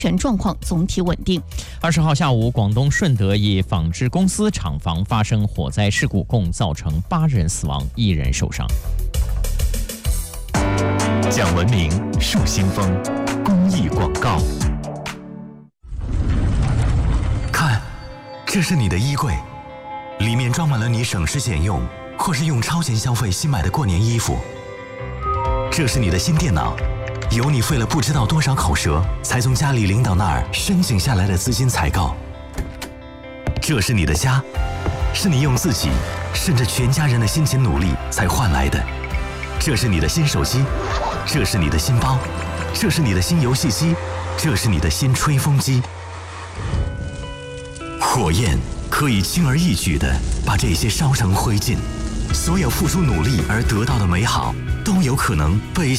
全状况总体稳定。 20号下午，广东顺德一纺织公司厂房发生火灾事故，共造成8人死亡，1人受伤。 讲文明树新风公益广告。看，这是你的衣柜，里面装满了你省吃俭用或是用超前消费新买的过年衣服。这是你的新电脑，有你费了不知道多少口舌才从家里领导那儿申请下来的资金采购。这是你的家，是你用自己甚至全家人的辛勤努力才换来的。这是你的新手机，这是你的新包，这是你的新游戏机，这是你的新吹风机。火焰可以轻而易举地把这些烧成灰烬，所有付出努力而得到的美好都有可能被